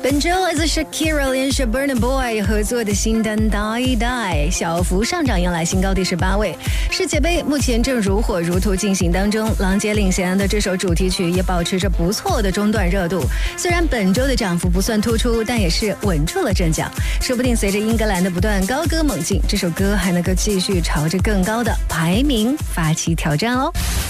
本周来自 Shakira 连续 Burna Boy 合作的新单《Die Die》小幅上涨，迎来新高第18位。世界杯目前正如火如荼进行当中，郎姐领衔的这首主题曲也保持着不错的中段热度。虽然本周的涨幅不算突出，但也是稳住了阵脚。说不定随着英格兰的不断高歌猛进，这首歌还能够继续朝着更高的排名发起挑战哦。